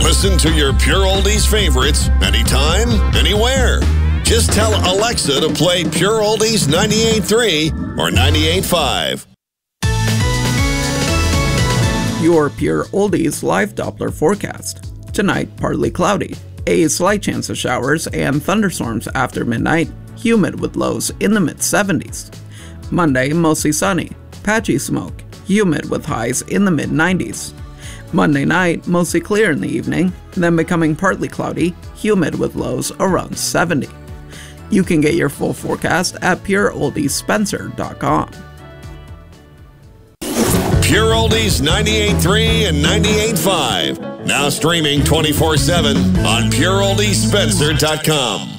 Listen to your Pure Oldies favorites anytime, anywhere. Just tell Alexa to play Pure Oldies 98.3 or 98.5. Your Pure Oldies live Doppler forecast. Tonight, partly cloudy. A slight chance of showers and thunderstorms after midnight. Humid with lows in the mid-70s. Monday, mostly sunny. Patchy smoke. Humid with highs in the mid-90s. Monday night, mostly clear in the evening, then becoming partly cloudy, humid with lows around 70. You can get your full forecast at pureoldiesspencer.com. Pure Oldies 98.3 and 98.5. Now streaming 24/7 on pureoldiesspencer.com.